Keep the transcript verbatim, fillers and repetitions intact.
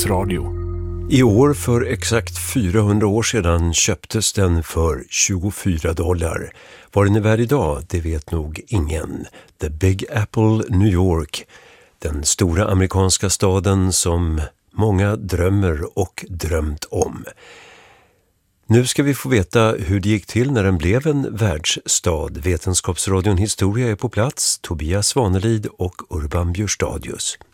Vetenskapsradio. I år för exakt fyrahundra år sedan köptes den för tjugofyra dollar. Vad den är värd idag, det vet nog ingen. The Big Apple, New York. Den stora amerikanska staden som många drömmer och drömt om. Nu ska vi få veta hur det gick till när den blev en världsstad. Vetenskapsradion Historia är på plats. Tobias Svanelid och Urban Bjurstadius.